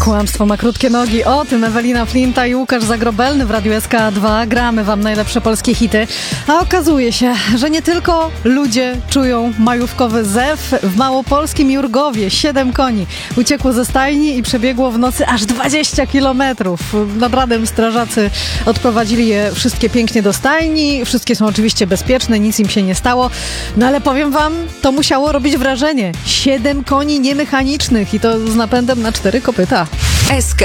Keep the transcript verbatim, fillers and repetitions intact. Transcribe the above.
Kłamstwo ma krótkie nogi. O tym Ewelina Flinta i Łukasz Zagrobelny w Radiu S K dwa. Gramy wam najlepsze polskie hity. A okazuje się, że nie tylko ludzie czują majówkowy zew. W małopolskim Jurgowie siedem koni uciekło ze stajni i przebiegło w nocy aż dwadzieścia kilometrów. Nad ranem strażacy odprowadzili je wszystkie pięknie do stajni. Wszystkie są oczywiście bezpieczne, nic im się nie stało. No ale powiem wam, to musiało robić wrażenie. Siedem koni niemechanicznych i to z napędem na cztery kopyta. S K